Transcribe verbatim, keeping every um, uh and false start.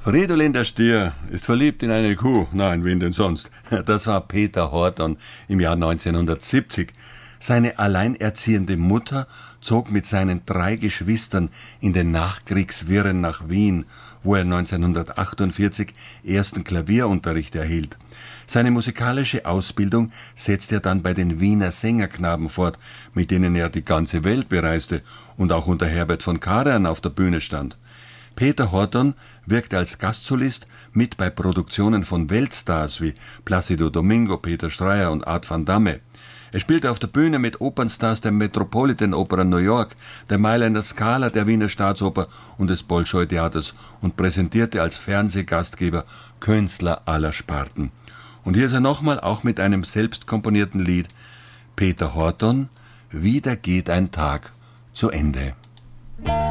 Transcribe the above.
Fridolin der Stier ist verliebt in eine Kuh. Nein, wen denn sonst? Das war Peter Horton im Jahr neunzehnhundertsiebzig. Seine alleinerziehende Mutter zog mit seinen drei Geschwistern in den Nachkriegswirren nach Wien, wo er neunzehnhundertachtundvierzig ersten Klavierunterricht erhielt. Seine musikalische Ausbildung setzte er dann bei den Wiener Sängerknaben fort, mit denen er die ganze Welt bereiste und auch unter Herbert von Karajan auf der Bühne stand. Peter Horton wirkte als Gastsolist mit bei Produktionen von Weltstars wie Plácido Domingo, Peter Strayer und Art van Damme. Er spielte auf der Bühne mit Opernstars der Metropolitan Opera New York, der Mailänder Scala, der Wiener Staatsoper und des Bolschoi-Theaters und präsentierte als Fernsehgastgeber Künstler aller Sparten. Und hier ist er nochmal, auch mit einem selbst komponierten Lied, Peter Horton, Wieder geht ein Tag zu Ende.